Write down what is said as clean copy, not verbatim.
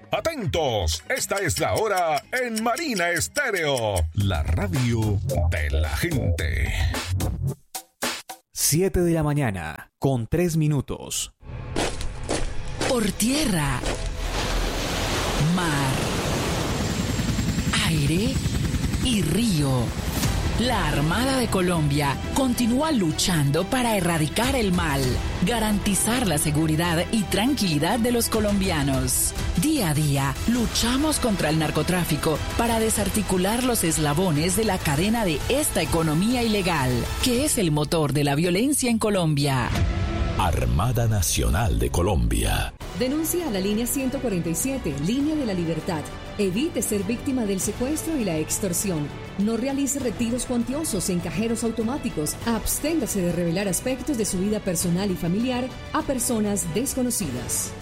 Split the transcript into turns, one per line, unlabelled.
Atentos, esta es la hora en Marina Estéreo, la radio de la gente.
7 de la mañana, con 3 minutos.
Por tierra, mar, aire y río. La Armada de Colombia continúa luchando para erradicar el mal, garantizar la seguridad y tranquilidad de los colombianos. Día a día, luchamos contra el narcotráfico para desarticular los eslabones de la cadena de esta economía ilegal, que es el motor de la violencia en Colombia.
Armada Nacional de Colombia.
Denuncia a la línea 147, Línea de la Libertad. Evite ser víctima del secuestro y la extorsión. No realice retiros cuantiosos en cajeros automáticos. Absténgase de revelar aspectos de su vida personal y familiar a personas desconocidas.